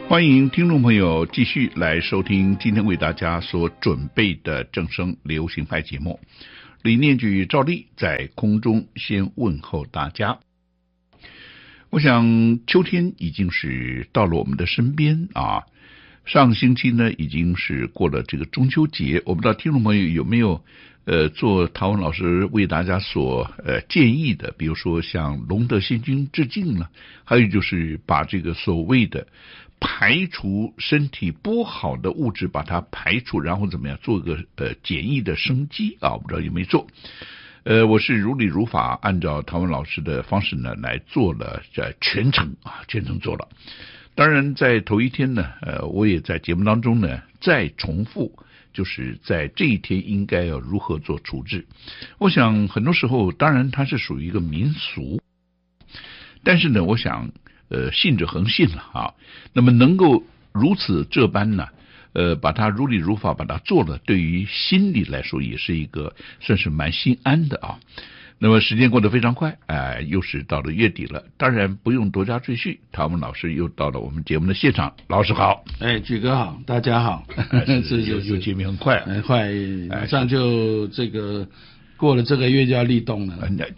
欢迎听众朋友继续来收听今天为大家所准备的正声流行派节目。李念举赵丽在空中先问候大家。我想秋天已经是到了我们的身边啊，上个星期呢已经是过了这个中秋节，我不知道听众朋友有没有做陶文老师为大家所建议的，比如说像龙德仙君致敬了，还有就是把这个所谓的排除身体不好的物质，把它排除，然后怎么样做个简易的生机啊？我不知道有没有做。我是如理如法，按照陶文老师的方式呢来做了全程做了。当然在头一天呢，我也在节目当中呢再重复，就是在这一天应该要如何做处置。我想很多时候当然它是属于一个民俗，但是呢我想信者恒信了啊，那么能够如此这般呢把它如理如法把它做了，对于心里来说也是一个算是蛮心安的啊。那么时间过得非常快，又是到了月底了，当然不用多加赘叙，陶文老师又到了我们节目的现场。老师好。 举哥好，大家好。 又见面很快， 很快，马上就这个过了这个月就要立冬了。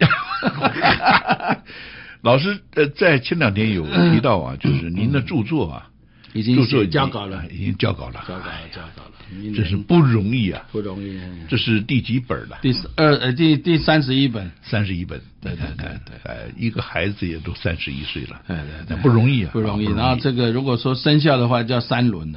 老师在前两天有提到啊，就是您的著作啊， 已经交稿了， 已经交稿了，这是不容易啊， 不容易。 这是第几本了？ 第31本 ，31本。 对， 一个孩子也都31岁了， 对， 不容易啊， 不容易。然后这个如果说生肖的话，叫3轮了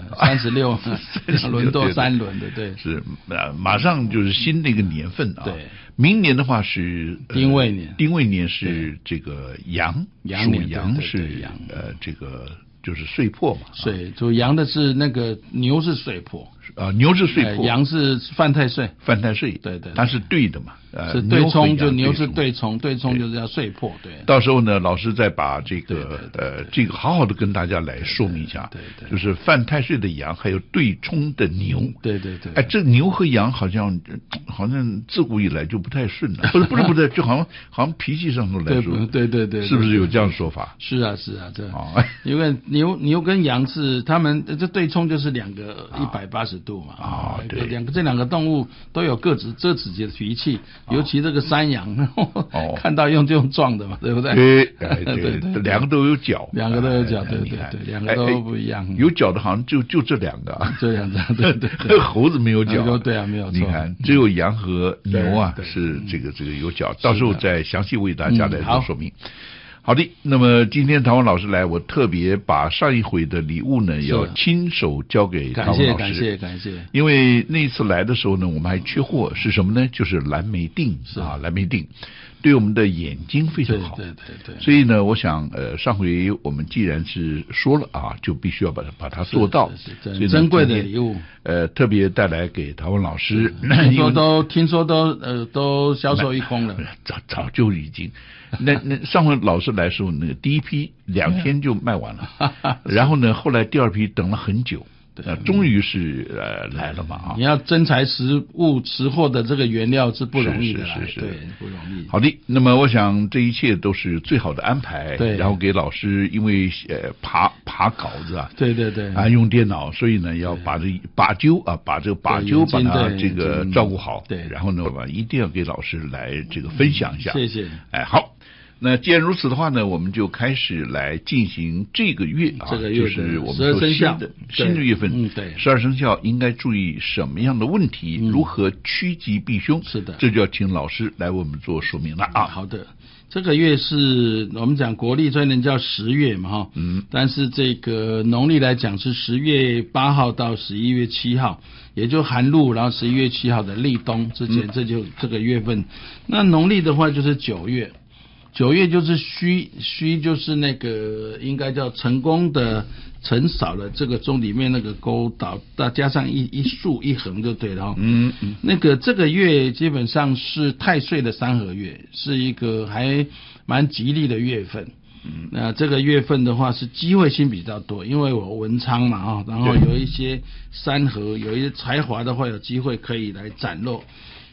，36轮到3轮的，对， 是马上就是新的一个年份啊。 对， 明年的话是丁未年， 丁未年是这个羊，属羊是这个就是岁破嘛。 属羊的是那个牛是岁破。 牛是岁破， 羊是犯太岁，对， 它是对的嘛， 是对冲，就牛是对冲就是要岁破，对。 到时候呢，老师再把这个这个好好的跟大家来说明一下， 对， 就是犯太岁的羊，还有对冲的牛， 对， 这牛和羊好像自古以来就不太顺了，不是，就好像脾气上头来说， 对， 是不是有这样说法？ 是啊，这因为牛跟羊是他们这对冲就是两个180度嘛， 对， 这两个动物都有各自自己的脾气，尤其这个山羊，看到用撞的嘛，对不对？ 对，两个都有角， 对，两个都不一样。 有角的好像就这两个， 这样子，对， 猴子没有角， 对啊，没有错。 你看，只有羊和牛啊是这个有角，到时候再详细为大家来做说明。好的，那么今天陶文老师来，我特别把上一回的礼物呢，要亲手交给陶文老师。 感谢。因为那次来的时候呢，我们还缺货，是什么呢？就是蓝莓锭蓝莓锭对我们的眼睛非常好。 对。 所以呢，我想上回我们既然是说了啊，就必须要把它做到。 所以珍贵的礼物， 特别带来给陶文老师。 听说都销售一空了， 早就已经。那上回老师来的时候，那个第一批2天就卖完了，然后呢，后来第二批等了很久，终于是来了嘛啊！ 你要真材实货的这个原料是不容易的， 是， 对，不容易。 好的，那么我想这一切都是最好的安排， 对。 然后给老师，因为爬稿子啊， 对， 用电脑，所以呢要把把这个把它这个照顾好， 对。 然后呢，一定要给老师来这个分享一下， 谢谢。 好。那既然如此的话呢，我们就开始来进行这个月就是我们说新的月份，12生肖应该注意什么样的问题，如何趋吉避凶？ 是的， 这就要请老师来为我们做说明了啊。 好的，这个月是我们讲国历虽然叫10月嘛但是这个农历来讲是10月8号到11月7号，也就寒露，然后11月7号的立冬之前，这个月份。那农历的话就是9月。9月就是戌就是那个应该叫成功的辰少了，这个中里面那个勾倒，再加上一竖一横就对了那个这个月基本上是太岁的3合月，是一个还蛮吉利的月份。那这个月份的话是机会性比较多，因为我文昌嘛然后有一些3合，有一些才华的话有机会可以来展露。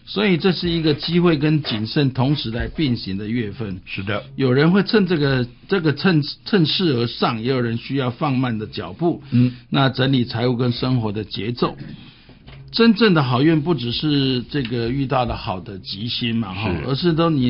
所以这是一个机会跟谨慎同时来并行的月份。 是的， 有人会趁这个趁势而上，也有人需要放慢的脚步。那整理财务跟生活的节奏。真正的好运不只是这个遇到了好的吉星嘛，而是都你